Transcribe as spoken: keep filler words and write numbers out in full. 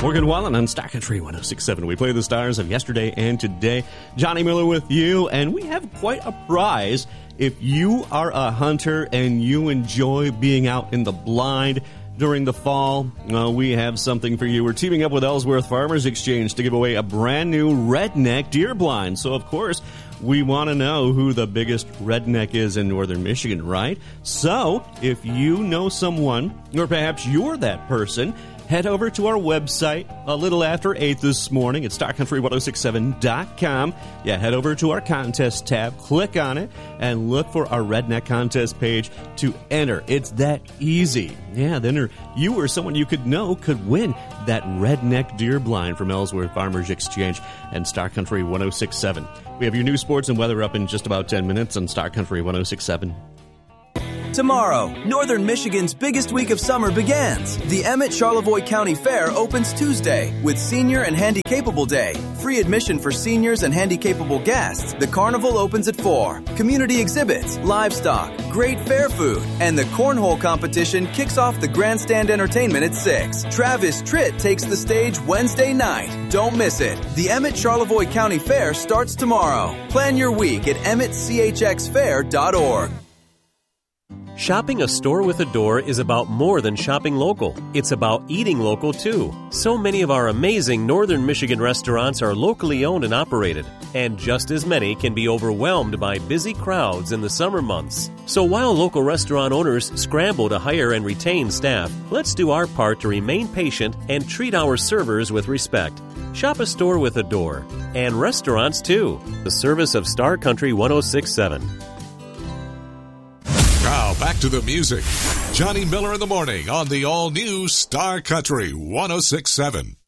Morgan Wallen on Star Country one oh six point seven. We play the stars of yesterday and today. Johnny Miller with you, and we have quite a prize. If you are a hunter and you enjoy being out in the blind during the fall, uh, we have something for you. We're teaming up with Ellsworth Farmers Exchange to give away a brand new redneck deer blind. So, of course, we want to know who the biggest redneck is in northern Michigan, right? So, if you know someone, or perhaps you're that person, head over to our website a little after eight this morning at star country ten sixty-seven dot com. Yeah, head over to our contest tab, click on it, and look for our Redneck Contest page to enter. It's that easy. Yeah, then you or someone you could know could win that redneck deer blind from Ellsworth Farmers Exchange and Star Country ten sixty-seven. We have your news, sports, and weather up in just about ten minutes on Star Country ten sixty-seven. Tomorrow, Northern Michigan's biggest week of summer begins. The Emmett Charlevoix County Fair opens Tuesday with Senior and Handy-Capable Day. Free admission for seniors and handy-capable guests. The carnival opens at four. Community exhibits, livestock, great fair food, and the cornhole competition kicks off the grandstand entertainment at six. Travis Tritt takes the stage Wednesday night. Don't miss it. The Emmett Charlevoix County Fair starts tomorrow. Plan your week at emmett c h x fair dot org. Shopping a store with a door is about more than shopping local. It's about eating local, too. So many of our amazing northern Michigan restaurants are locally owned and operated, and just as many can be overwhelmed by busy crowds in the summer months. So while local restaurant owners scramble to hire and retain staff, let's do our part to remain patient and treat our servers with respect. Shop a store with a door, and restaurants, too. The service of Star Country ten sixty-seven. Now, back to the music. Johnny Miller in the morning on the all-new Star Country ten sixty-seven.